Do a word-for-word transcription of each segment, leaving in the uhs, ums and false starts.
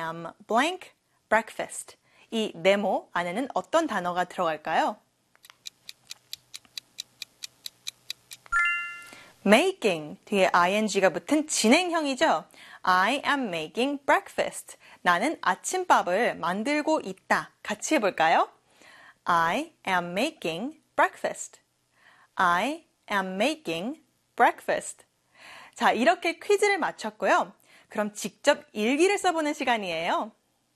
am blank breakfast. 이 네모 안에는 어떤 단어가 들어갈까요? making 뒤에 ing가 붙은 진행형이죠. I am making breakfast. 나는 아침밥을 만들고 있다. 같이 해볼까요? I am making breakfast. I am making breakfast. 자, 이렇게 퀴즈를 마쳤고요. 그럼 직접 일기를 써보는 시간이에요.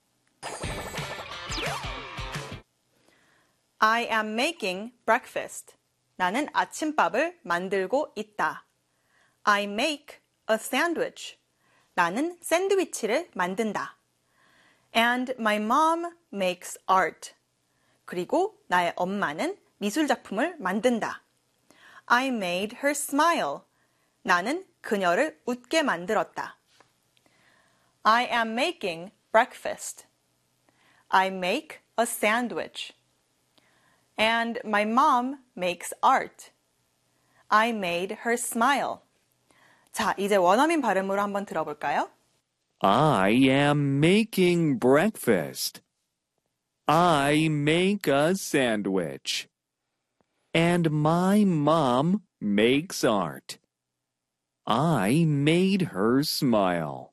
I am making breakfast. 나는 아침밥을 만들고 있다. I make a sandwich. 나는 샌드위치를 만든다. And my mom makes art. 그리고 나의 엄마는 미술 작품을 만든다. I made her smile. 나는 그녀를 웃게 만들었다. I am making breakfast. I make a sandwich. And my mom makes art. I made her smile. 자, 이제 원어민 발음으로 한번 들어볼까요? I am making breakfast. I make a sandwich. And my mom makes art. I made her smile.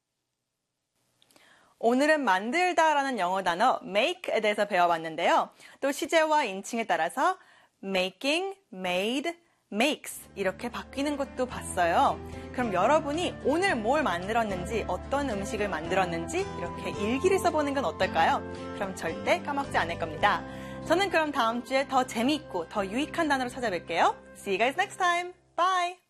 오늘은 만들다라는 영어 단어 make에 대해서 배워봤는데요. 또 시제와 인칭에 따라서 making, made, makes 이렇게 바뀌는 것도 봤어요. 그럼 여러분이 오늘 뭘 만들었는지, 어떤 음식을 만들었는지 이렇게 일기를 써보는 건 어떨까요? 그럼 절대 까먹지 않을 겁니다. 저는 그럼 다음 주에 더 재미있고 더 유익한 단어로 찾아뵐게요. See you guys next time. Bye!